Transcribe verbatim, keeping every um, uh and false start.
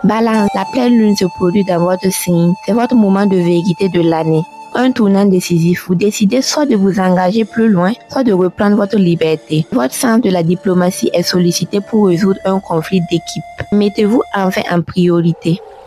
Balance, la pleine lune se produit dans votre signe. C'est votre moment de vérité de l'année. Un tournant décisif, vous décidez soit de vous engager plus loin, soit de reprendre votre liberté. Votre sens de la diplomatie est sollicité pour résoudre un conflit d'équipe. Mettez-vous enfin en priorité.